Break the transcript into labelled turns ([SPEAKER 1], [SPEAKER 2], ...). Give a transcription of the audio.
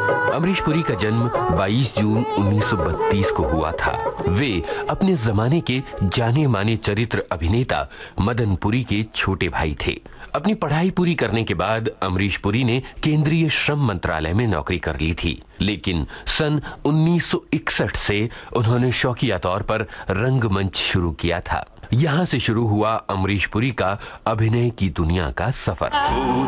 [SPEAKER 1] अमरीश पुरी का जन्म 22 जून 1932 को हुआ था। वे अपने जमाने के जाने माने चरित्र अभिनेता मदन पुरी के छोटे भाई थे। अपनी पढ़ाई पूरी करने के बाद अमरीश पुरी ने केंद्रीय श्रम मंत्रालय में नौकरी कर ली थी, लेकिन सन 1961 से उन्होंने शौकिया तौर पर रंगमंच शुरू किया था। यहां से शुरू हुआ अमरीश पुरी का अभिनय की दुनिया का सफर।